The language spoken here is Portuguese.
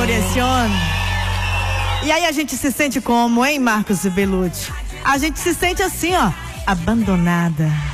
coração. E aí a gente se sente como, hein, Marcos Bellucci? A gente se sente assim, ó, abandonada.